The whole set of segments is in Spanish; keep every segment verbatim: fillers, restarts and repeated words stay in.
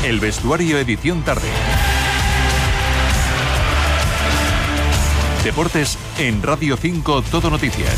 El vestuario edición tarde. Deportes en Radio cinco Todo Noticias.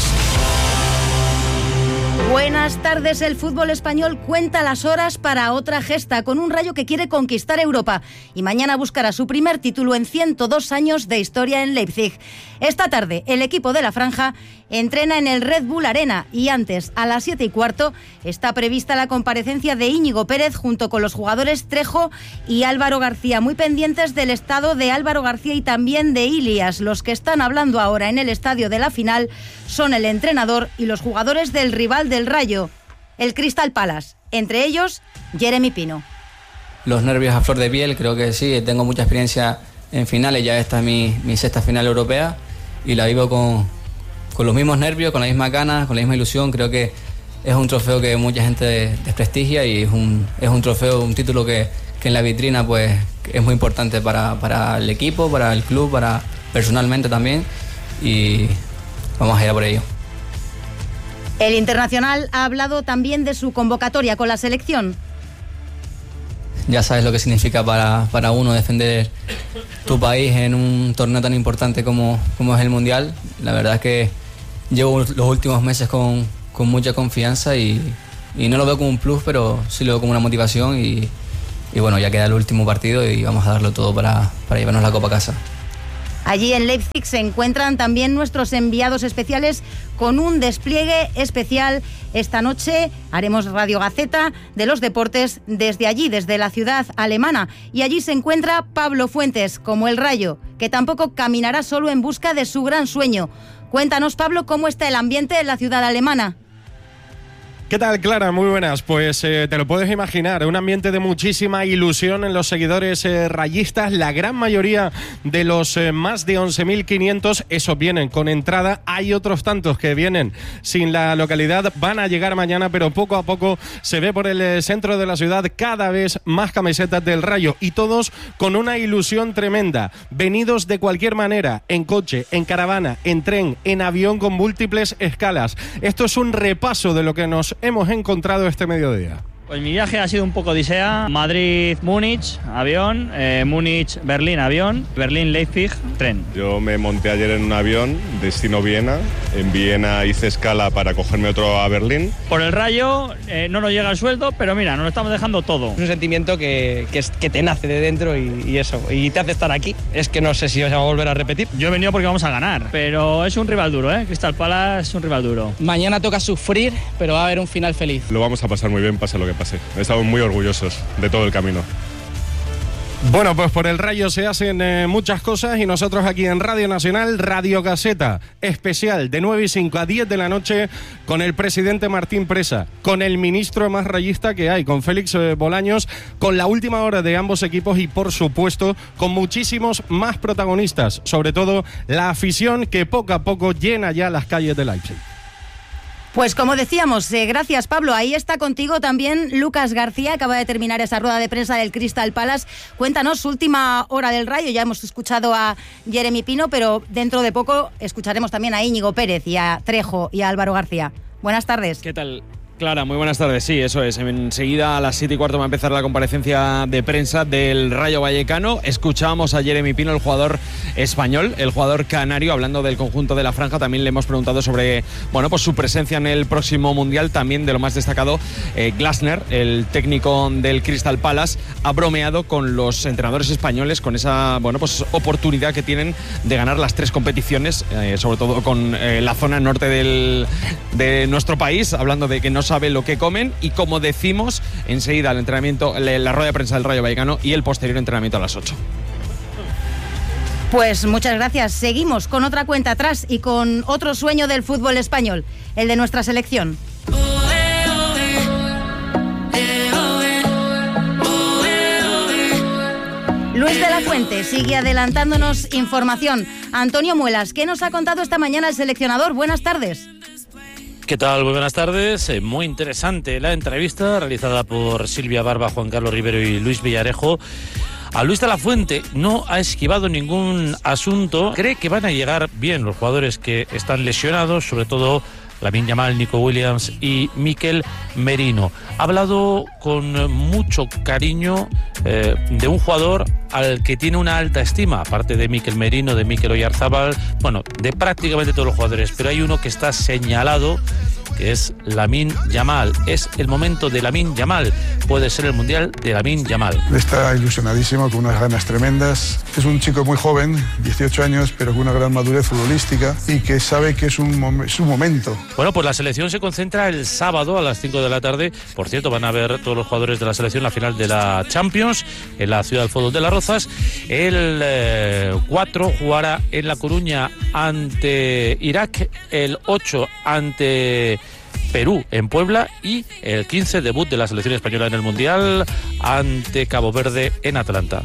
Buenas tardes. El fútbol español cuenta las horas para otra gesta con un Rayo que quiere conquistar Europa y mañana buscará su primer título en ciento dos años de historia en Leipzig. Esta tarde el equipo de la Franja entrena en el Red Bull Arena y antes, a las siete y cuarto, está prevista la comparecencia de Íñigo Pérez junto con los jugadores Trejo y Álvaro García, muy pendientes del estado de Álvaro García y también de Ilias. Los que están hablando ahora en el estadio de la final son el entrenador y los jugadores del rival del Rayo, el Crystal Palace, entre ellos Jeremy Pino. Los nervios a flor de piel, creo que sí, tengo mucha experiencia en finales, ya esta es mi, mi sexta final europea y la vivo con, con los mismos nervios, con la misma ganas, con la misma ilusión. Creo que es un trofeo que mucha gente desprestigia y es un, es un trofeo, un título que, que en la vitrina pues es muy importante para, para el equipo, para el club, para personalmente también, y vamos a ir a por ello. El internacional ha hablado también de su convocatoria con la selección. Ya sabes lo que significa para, para uno defender tu país en un torneo tan importante como, como es el Mundial. La verdad es que llevo los últimos meses con, con mucha confianza y, y no lo veo como un plus, pero sí lo veo como una motivación y, y bueno, ya queda el último partido y vamos a darlo todo para, para llevarnos la copa a casa. Allí en Leipzig se encuentran también nuestros enviados especiales con un despliegue especial. Esta noche haremos Radio Gaceta de los deportes desde allí, desde la ciudad alemana. Y allí se encuentra Pablo Fuentes, como el Rayo, que tampoco caminará solo en busca de su gran sueño. Cuéntanos, Pablo, cómo está el ambiente en la ciudad alemana. ¿Qué tal, Clara? Muy buenas. Pues eh, te lo puedes imaginar, un ambiente de muchísima ilusión en los seguidores eh, rayistas. La gran mayoría de los eh, más de once mil quinientos, esos vienen con entrada. Hay otros tantos que vienen sin la localidad, van a llegar mañana, pero poco a poco se ve por el eh, centro de la ciudad cada vez más camisetas del Rayo y todos con una ilusión tremenda. Venidos de cualquier manera, en coche, en caravana, en tren, en avión con múltiples escalas. Esto es un repaso de lo que nos hemos encontrado este mediodía. Pues mi viaje ha sido un poco odisea. Madrid-Múnich, avión, eh, Múnich-Berlín, avión, Berlín-Leipzig, tren. Yo me monté ayer en un avión, destino Viena. En Viena hice escala para cogerme otro a Berlín. Por el Rayo eh, no nos llega el sueldo, pero mira, nos lo estamos dejando todo. Es un sentimiento que, que, es, que te nace de dentro y, y eso, y te hace estar aquí. Es que no sé si os va a volver a repetir. Yo he venido porque vamos a ganar, pero es un rival duro, ¿eh? Crystal Palace es un rival duro. Mañana toca sufrir, pero va a haber un final feliz. Lo vamos a pasar muy bien, pase lo que pase. Estamos muy orgullosos de todo el camino. Bueno, pues por el Rayo se hacen eh, muchas cosas y nosotros aquí en Radio Nacional, Radio Gaceta, especial de nueve y cinco a diez de la noche con el presidente Martín Presa, con el ministro más rayista que hay, con Félix eh, Bolaños, con la última hora de ambos equipos y por supuesto con muchísimos más protagonistas, sobre todo la afición que poco a poco llena ya las calles de Leipzig. Pues como decíamos, eh, gracias Pablo, ahí está contigo también Lucas García, acaba de terminar esa rueda de prensa del Crystal Palace. Cuéntanos, última hora del Rayo, ya hemos escuchado a Jeremy Pino, pero dentro de poco escucharemos también a Íñigo Pérez y a Trejo y a Álvaro García. Buenas tardes. ¿Qué tal? Clara, muy buenas tardes. Sí, eso es. Enseguida a las siete y cuarto va a empezar la comparecencia de prensa del Rayo Vallecano. Escuchábamos a Jeremy Pino, el jugador español, el jugador canario, hablando del conjunto de la Franja. También le hemos preguntado sobre, bueno, pues su presencia en el próximo Mundial. También de lo más destacado, eh, Glasner, el técnico del Crystal Palace, ha bromeado con los entrenadores españoles, con esa, bueno, pues oportunidad que tienen de ganar las tres competiciones, eh, sobre todo con eh, la zona norte del, de nuestro país, hablando de que no sabe lo que comen, y como decimos, enseguida el entrenamiento, la rueda de prensa del Rayo Vallecano y el posterior entrenamiento a las ocho. Pues muchas gracias. Seguimos con otra cuenta atrás y con otro sueño del fútbol español, el de nuestra selección. Luis de la Fuente sigue adelantándonos información. Antonio Muelas, ¿qué nos ha contado esta mañana el seleccionador? Buenas tardes. ¿Qué tal? Muy buenas tardes. Eh, muy interesante la entrevista realizada por Silvia Barba, Juan Carlos Rivero y Luis Villarejo. A Luis de la Fuente no ha esquivado ningún asunto. Cree que van a llegar bien los jugadores que están lesionados, sobre todo Lamine Yamal, Nico Williams y Mikel Merino. Ha hablado con mucho cariño eh, de un jugador al que tiene una alta estima, aparte de Mikel Merino, de Mikel Oyarzabal, bueno, de prácticamente todos los jugadores, pero hay uno que está señalado, que es Lamine Yamal. Es el momento de Lamine Yamal. Puede ser el mundial de Lamine Yamal. Está ilusionadísimo, con unas ganas tremendas. Es un chico muy joven, dieciocho años, pero con una gran madurez futbolística y que sabe que es un, mom- es un momento. Bueno, pues la selección se concentra el sábado a las cinco de la tarde. Por cierto, van a ver todos los jugadores de la selección la final de la Champions en la ciudad del fútbol de Las Rozas. El eh, cuatro jugará en La Coruña ante Irak, el ocho ante Perú en Puebla y el quince debut de la selección española en el Mundial ante Cabo Verde en Atlanta.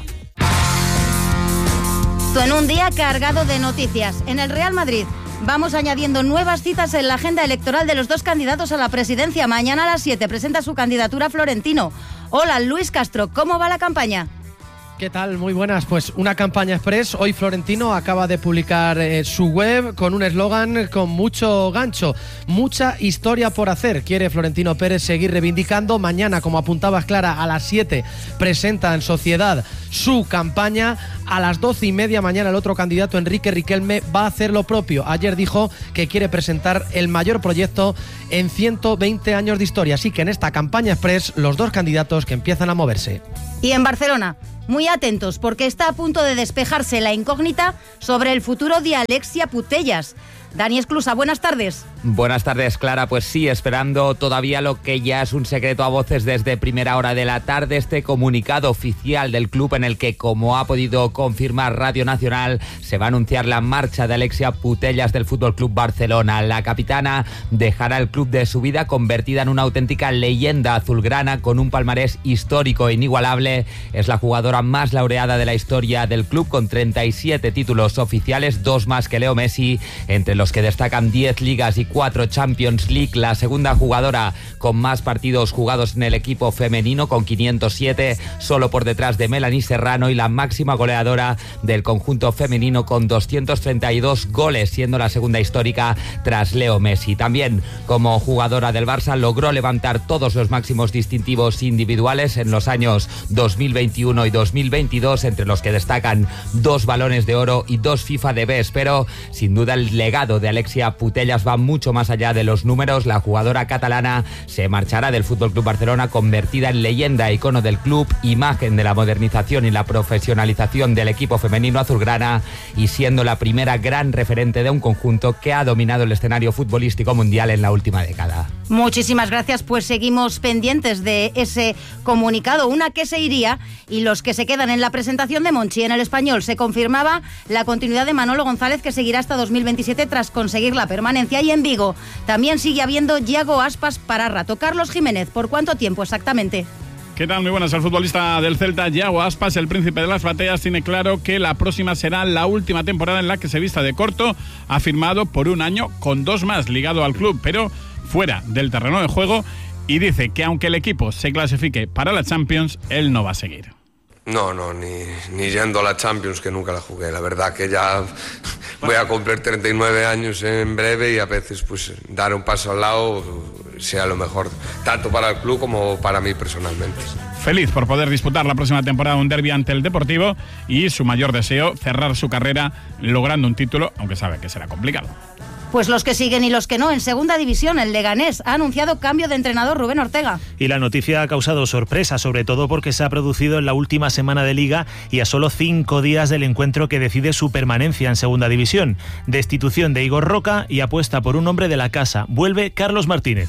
En un día cargado de noticias, en el Real Madrid vamos añadiendo nuevas citas en la agenda electoral de los dos candidatos a la presidencia. Mañana a las siete presenta su candidatura Florentino. Hola, Luis Castro, ¿cómo va la campaña? ¿Qué tal? Muy buenas. Pues una campaña express. Hoy Florentino acaba de publicar eh, su web con un eslogan con mucho gancho. Mucha historia por hacer. Quiere Florentino Pérez seguir reivindicando. Mañana, como apuntabas, Clara, a las siete presenta en Sociedad su campaña. A las doce y media mañana el otro candidato, Enrique Riquelme, va a hacer lo propio. Ayer dijo que quiere presentar el mayor proyecto en ciento veinte años de historia. Así que en esta campaña express, los dos candidatos que empiezan a moverse. Y en Barcelona, muy atentos, porque está a punto de despejarse la incógnita sobre el futuro de Alexia Putellas. Dani Esclusa, buenas tardes. Buenas tardes, Clara. Pues sí, esperando todavía lo que ya es un secreto a voces desde primera hora de la tarde, este comunicado oficial del club en el que, como ha podido confirmar Radio Nacional, se va a anunciar la marcha de Alexia Putellas del F C Barcelona. La capitana dejará el club de su vida convertida en una auténtica leyenda azulgrana con un palmarés histórico e inigualable. Es la jugadora más laureada de la historia del club con treinta y siete títulos oficiales, dos más que Leo Messi, entre los que destacan diez ligas y cuatro Champions League. La segunda jugadora con más partidos jugados en el equipo femenino con quinientos siete, solo por detrás de Melanie Serrano, y la máxima goleadora del conjunto femenino con doscientos treinta y dos goles, siendo la segunda histórica tras Leo Messi. También como jugadora del Barça logró levantar todos los máximos distintivos individuales en los años dos mil veintiuno y dos mil veintidós, entre los que destacan dos balones de oro y dos FIFA de Best, pero sin duda el legado de Alexia Putellas va mucho más allá de los números. La jugadora catalana se marchará del F C Barcelona convertida en leyenda, icono del club, imagen de la modernización y la profesionalización del equipo femenino azulgrana, y siendo la primera gran referente de un conjunto que ha dominado el escenario futbolístico mundial en la última década. Muchísimas gracias, pues seguimos pendientes de ese comunicado. Una que se iría y los que se quedan en la presentación de Monchi. En El Español se confirmaba la continuidad de Manolo González, que seguirá hasta dos mil veintisiete tras conseguir la permanencia, y en Vigo también sigue habiendo Yago Aspas para rato. Carlos Jiménez, ¿por cuánto tiempo exactamente? ¿Qué tal? Muy buenas. El futbolista del Celta, Yago Aspas, el príncipe de las batallas, tiene claro que la próxima será la última temporada en la que se vista de corto. Ha firmado por un año con dos más ligado al club, pero fuera del terreno de juego, y dice que aunque el equipo se clasifique para la Champions, él no va a seguir. No, no, ni, ni yendo a la Champions, que nunca la jugué. La verdad que ya voy a cumplir treinta y nueve años en breve, y a veces pues dar un paso al lado sea lo mejor, tanto para el club como para mí personalmente. Feliz por poder disputar la próxima temporada un derbi ante el Deportivo, y su mayor deseo, cerrar su carrera logrando un título, aunque sabe que será complicado. Pues los que siguen y los que no. En segunda división, el Leganés ha anunciado cambio de entrenador, Rubén Ortega. Y la noticia ha causado sorpresa, sobre todo porque se ha producido en la última semana de Liga y a solo cinco días del encuentro que decide su permanencia en segunda división. Destitución de Igor Roca y apuesta por un hombre de la casa. Vuelve Carlos Martínez.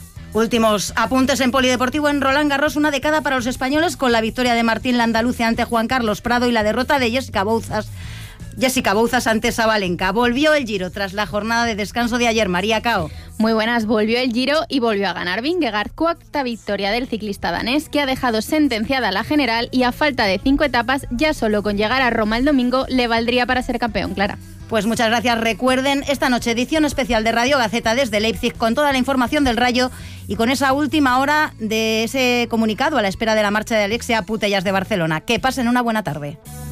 Últimos apuntes en polideportivo. En Roland Garros, una década para los españoles, con la victoria de Martín Landaluce ante Juan Carlos Prado y la derrota de Jessica Bouzas. Jessica Bouzas ante Sabalenka. Volvió el Giro tras la jornada de descanso de ayer. María Cao. Muy buenas, volvió el Giro y volvió a ganar Vingegaard, cuarta victoria del ciclista danés, que ha dejado sentenciada la general, y a falta de cinco etapas, ya solo con llegar a Roma el domingo le valdría para ser campeón, Clara. Pues muchas gracias. Recuerden, esta noche edición especial de Radio Gaceta desde Leipzig, con toda la información del Rayo y con esa última hora de ese comunicado a la espera de la marcha de Alexia Putellas de Barcelona. Que pasen una buena tarde.